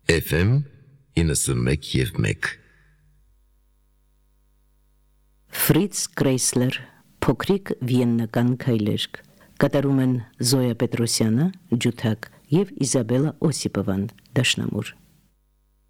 FM 91.1 Ֆրից Կրեյսլեր փոքրիկ վիեննական քայլերգ կատարում են Զոյա Պետրոսյանը ջութակ եւ Իզաբելա Օսիպովան դաշնամուր